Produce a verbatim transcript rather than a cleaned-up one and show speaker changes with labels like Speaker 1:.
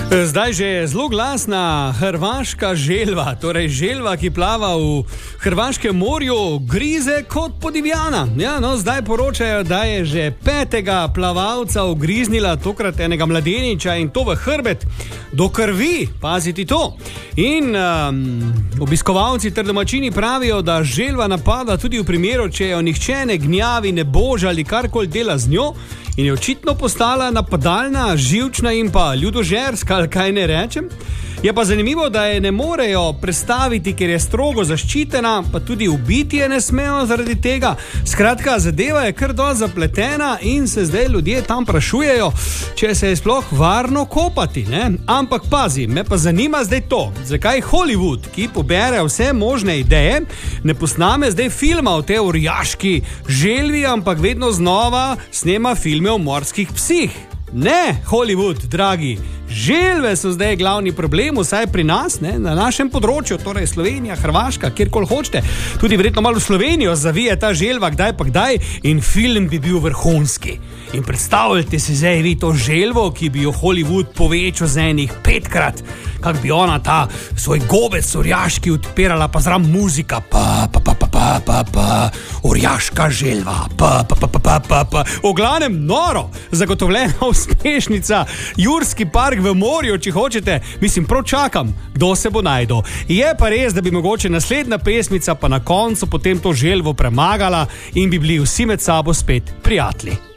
Speaker 1: Zdaj že je zelo glasna hrvaška želva, torej želva, ki plava v Hrvaškem morju, grize kot podivjana. Ja, no, zdaj poročajo, da je že petega plavalca ugriznila, tokrat enega mladeniča, in to v hrbet, do krvi, paziti to. In um, obiskovalci ter domačini pravijo, da želva napada tudi v primeru, če jo nihče ne gnjavi, ne boža ali karkoli dela z njo, in je očitno postala napadalna, živčna in pa ljudožerska, ali kaj ne rečem. Je pa zanimivo, da je ne morejo prestaviti, ker je strogo zaščitena, pa tudi ubiti je ne smejo zaradi tega. Skratka, zadeva je kar dosti zapletena in se zdaj ljudje tam sprašujejo, če se je sploh varno kopati, ne? Ampak pazi, me pa zanima zdaj to, zakaj Hollywood, ki pobere vse možne ideje, ne posname zdaj filma o tej orjaški želvi, ampak vedno znova snema filme o morskih psih. Ne, Hollywood, dragi, želve so zdaj glavni problem, vsaj pri nas, ne, na našem področju, torej Slovenija, Hrvaška, kjerkoli hočete. Tudi verjetno malo v Slovenijo zavije ta želva, kdaj pa kdaj, in film bi bil vrhunski. In predstavljate si zdaj vi to želvo, ki bi jo Hollywood povečal z enih petkrat, kak bi ona ta svoj gobec orjaški odpirala, pa zram muzika, pa, pa, pa, pa, pa, pa, pa, orjaška želva, pa, pa, pa, pa, pa, pa, pa. O glavnem noro, zagotovljena uspešnica, Jurski park v morju, če hočete, mislim, prav čakam, kdo se bo najdel. Je pa res, da bi mogoče naslednja pesmica pa na koncu potem to želvo premagala in bi bili vsi med sabo spet prijatelji.